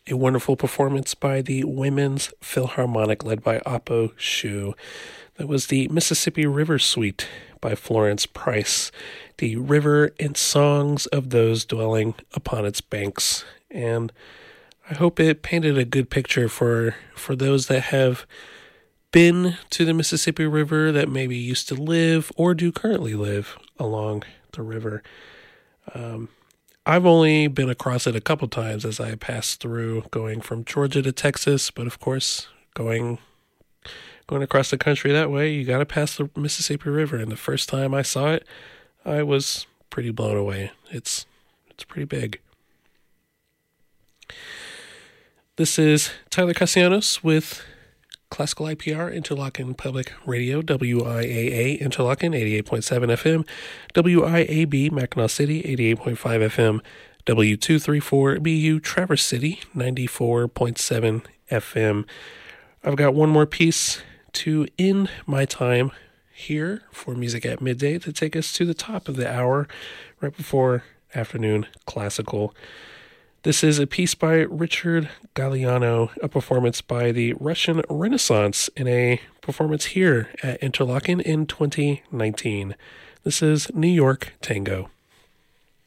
a wonderful performance by the Women's Philharmonic led by Oppo Shu. That was the Mississippi River Suite by Florence Price, the river and songs of those dwelling upon its banks. And I hope it painted a good picture for those that have been to the Mississippi River, that maybe used to live or do currently live along the river. I've only been across it a couple times as I passed through going from Georgia to Texas, but of course, going across the country that way, you got to pass the Mississippi River. And the first time I saw it, I was pretty blown away. It's pretty big. This is Tyler Castellanos with Classical IPR, Interlochen Public Radio, WIAA, Interlochen, 88.7 FM, WIAB, Mackinac City, 88.5 FM, W234BU, Traverse City, 94.7 FM. I've got one more piece to end my time here for Music at Midday to take us to the top of the hour, right before afternoon classical. This is a piece by Richard Galliano, a performance by the Russian Renaissance in a performance here at Interlochen in 2019. This is New York Tango.